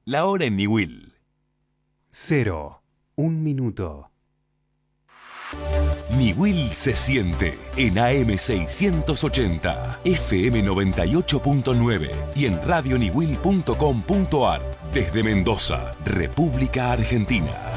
La hora en Niwil. 0, 1 minuto. Niwil se siente en AM 680, FM 98.9 y en radioniwil.com.ar desde Mendoza, República Argentina.